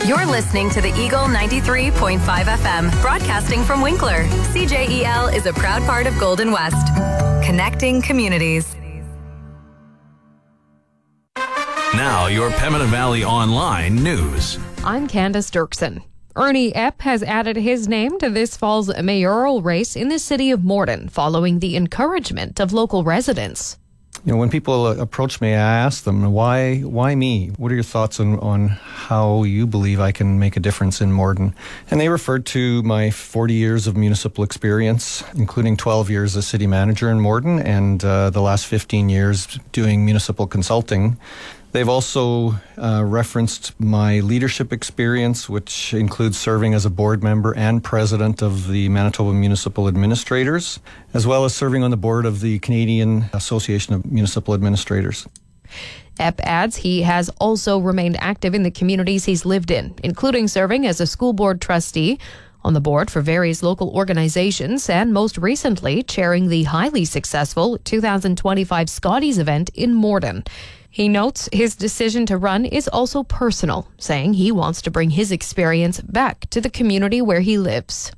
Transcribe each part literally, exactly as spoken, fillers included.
You're listening to the Eagle ninety-three point five F M, broadcasting from Winkler. C J E L is a proud part of Golden West, connecting communities. Now, your Pembina Valley Online news. I'm Candace Dirksen. Ernie Epp has added his name to this fall's mayoral race in the city of Morden, following the encouragement of local residents. You know, when people approach me, I ask them, why why me? What are your thoughts on, on how you believe I can make a difference in Morden? And they referred to my forty years of municipal experience, including twelve years as city manager in Morden and uh, the last fifteen years doing municipal consulting. They've also uh, referenced my leadership experience, which includes serving as a board member and president of the Manitoba Municipal Administrators, as well as serving on the board of the Canadian Association of Municipal Administrators. Epp adds he has also remained active in the communities he's lived in, including serving as a school board trustee, on the board for various local organizations, and most recently chairing the highly successful two thousand twenty-five Scotties event in Morden. He notes his decision to run is also personal, saying he wants to bring his experience back to the community where he lives.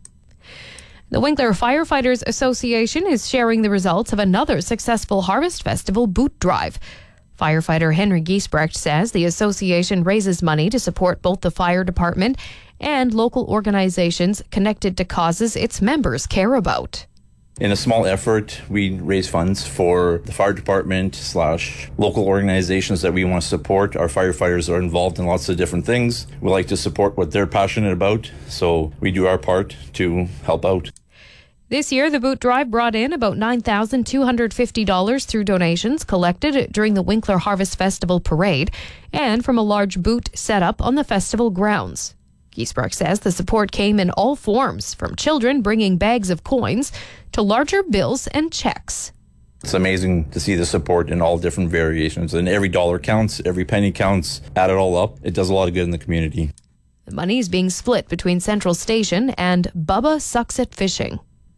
The Winkler Firefighters Association is sharing the results of another successful Harvest Festival boot drive. Firefighter Henry Giesbrecht says the association raises money to support both the fire department and local organizations connected to causes its members care about. In a small effort, we raise funds for the fire department slash local organizations that we want to support. Our firefighters are involved in lots of different things. We like to support what they're passionate about, so we do our part to help out. This year, the boot drive brought in about nine thousand two hundred fifty dollars through donations collected during the Winkler Harvest Festival parade and from a large boot set up on the festival grounds. Giesbrecht says the support came in all forms, from children bringing bags of coins to larger bills and checks. It's amazing to see the support in all different variations, and every dollar counts, every penny counts. Add it all up, it does a lot of good in the community. The money is being split between Central Station and Bubba Sucks at Fishing.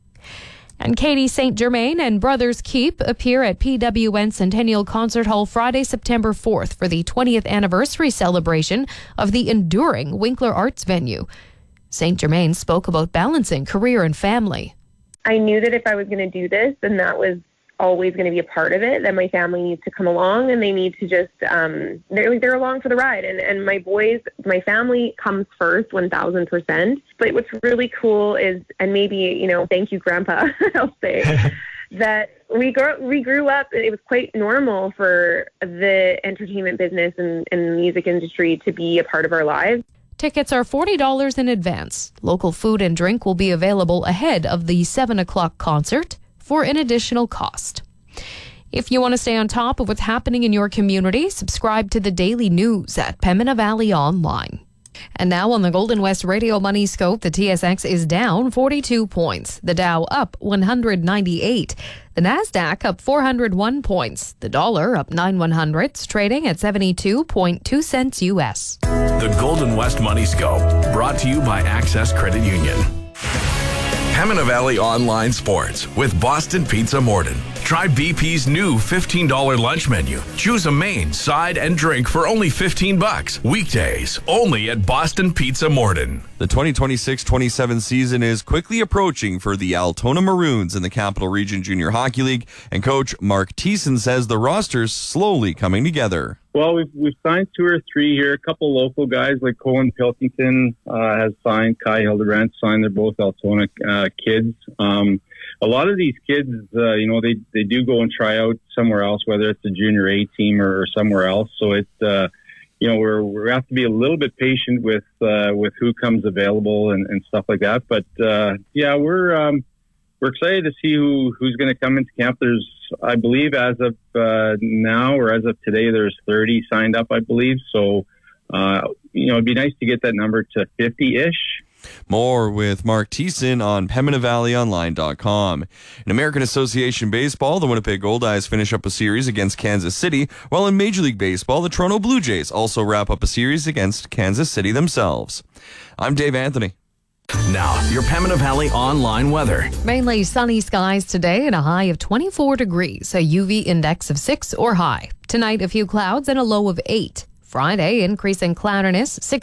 And Katie Saint Germain and Brothers Keep appear at P W N Centennial Concert Hall Friday, September fourth for the twentieth anniversary celebration of the enduring Winkler Arts venue. Saint Germain spoke about balancing career and family. I knew that if I was going to do this, then that was always going to be a part of it, that my family needs to come along and they need to just, um, they're, they're along for the ride. And, and my boys, my family comes first, one thousand percent. But what's really cool is, and maybe, you know, thank you, Grandpa, I'll say, that we grew, we grew up, it was quite normal for the entertainment business and, and the music industry to be a part of our lives. Tickets are forty dollars in advance. Local food and drink will be available ahead of the seven o'clock concert for an additional cost. If you want to stay on top of what's happening in your community, subscribe to the daily news at Pembina Valley Online. And now on the Golden West Radio Money Scope, the T S X is down forty-two points. The Dow up one hundred ninety-eight. The Nasdaq up four hundred one points. The dollar up nine one hundredths, trading at seventy-two point two cents U S. The Golden West Money Scope, brought to you by Access Credit Union. Pembina Valley Online Sports with Boston Pizza Morden. Try B P's new fifteen dollars lunch menu. Choose a main, side, and drink for only fifteen bucks. Weekdays, only at Boston Pizza Morden. The twenty twenty-six twenty-seven season is quickly approaching for the Altona Maroons in the Capital Region Junior Hockey League, and coach Mark Thiessen says the roster's slowly coming together. Well, we've we've signed two or three here. A couple local guys like Colin Pilkington uh, has signed. Kai Hildebrandt signed. They're both Altona uh, kids. Um, a lot of these kids, uh, you know, they, they do go and try out somewhere else, whether it's a junior A team or, or somewhere else. So it's, uh, you know, we're we have to be a little bit patient with uh, with who comes available and, and stuff like that. But uh, yeah, we're um, we're excited to see who who's going to come into camp. There's, I believe, as of uh, now or as of today, there's thirty signed up, I believe. So, uh, you know, it'd be nice to get that number to fifty-ish. More with Mark Thiessen on Pembina Valley Online dot com. In American Association Baseball, the Winnipeg Goldeyes finish up a series against Kansas City, while in Major League Baseball, the Toronto Blue Jays also wrap up a series against Kansas City themselves. I'm Dave Anthony. Now, your Pembina Valley Online weather. Mainly sunny skies today and a high of twenty-four degrees, a U V index of six or high. Tonight, a few clouds and a low of eight. Friday, increasing cloudiness, six